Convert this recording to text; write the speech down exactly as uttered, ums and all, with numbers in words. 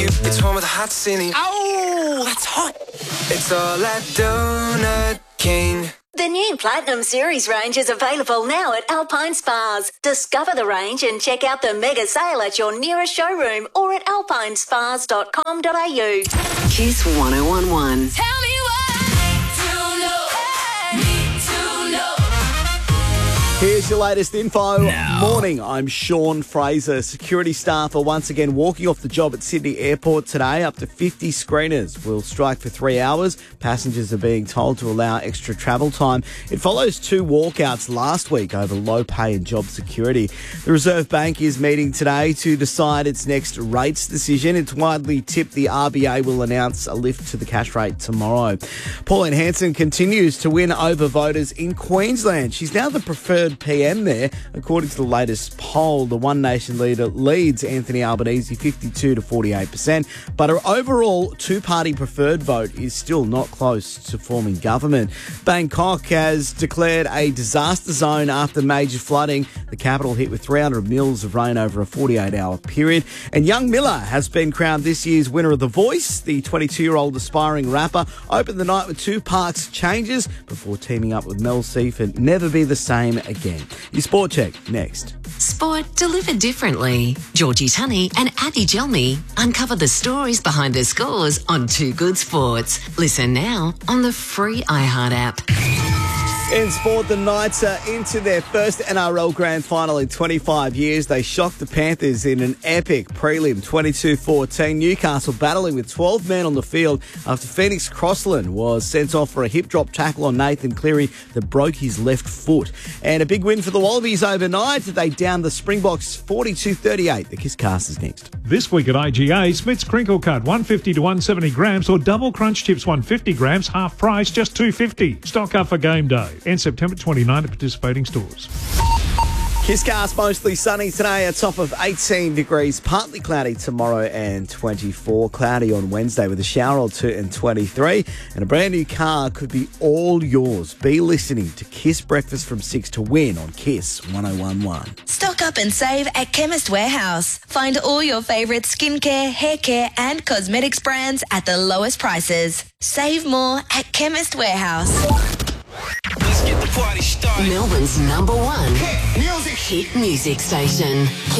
you. It's warm with a hot ceiling. Oh, that's hot. It's all at Donut King. The new Platinum Series range is available now at Alpine Spas. Discover the range and check out the mega sale at your nearest showroom or at alpine spas dot com dot a u. Kiss one oh one one. Tell me why. To know. Need to know. Here's your latest info. Now. Morning, I'm Sean Fraser. Security staff are once again walking off the job at Sydney Airport today. Up to fifty screeners will strike for three hours. Passengers are being told to allow extra travel time. It follows two walkouts last week over low pay and job security. The Reserve Bank is meeting today to decide its next rates decision. It's widely tipped the R B A will announce a lift to the cash rate tomorrow. Pauline Hanson continues to win over voters in Queensland. She's now the preferred P M there. According to the latest poll, the One Nation leader leads Anthony Albanese fifty-two to forty-eight percent, but her overall two-party preferred vote is still not close to forming government. Bangkok has declared a disaster zone after major flooding. The capital hit with three hundred mils of rain over a forty-eight hour period. And Young Miller has been crowned this year's winner of The Voice. The twenty-two-year-old aspiring rapper opened the night with two Parks changes before teaming up with Mel C for Never Be the Same Again. Your Sport Check next. Sport delivered differently. Georgie Tunney and Addy Gelmy uncover the stories behind the scores on Two Good Sports. Listen now on the free iHeart app. In sport, the Knights are into their first N R L Grand Final in twenty-five years. They shocked the Panthers in an epic prelim, twenty-two fourteen. Newcastle battling with twelve men on the field after Phoenix Crossland was sent off for a hip-drop tackle on Nathan Cleary that broke his left foot. And a big win for the Wallabies overnight. They downed the Springboks forty-two thirty-eight. The Kiss Cast is next. This week at I G A, Smith's Crinkle Cut, one fifty to one seventy grams, or Double Crunch Chips, one fifty grams, half price, just two fifty. Stock up for game day. And September twenty-ninth at participating stores. Kisscast mostly sunny today, a top of eighteen degrees, partly cloudy tomorrow and twenty-four, cloudy on Wednesday with a shower or two and twenty-three, and a brand new car could be all yours. Be listening to Kiss Breakfast from six to win on Kiss one oh one one. Stock up and save at Chemist Warehouse. Find all your favourite skincare, hair care and cosmetics brands at the lowest prices. Save more at Chemist Warehouse. Let's get the party started. Melbourne's number one Hit music. hit music station.